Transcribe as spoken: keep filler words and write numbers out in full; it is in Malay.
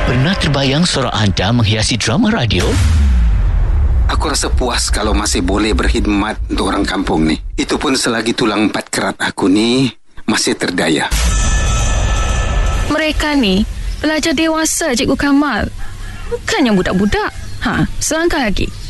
Pernah terbayang suara anda menghiasi drama radio? Aku rasa puas kalau masih boleh berkhidmat untuk orang kampung ni. Itu pun selagi tulang empat kerat aku ni masih terdaya. Mereka ni pelajar dewasa, Cikgu Kamal. Bukannya budak-budak. Ha, selangkah lagi.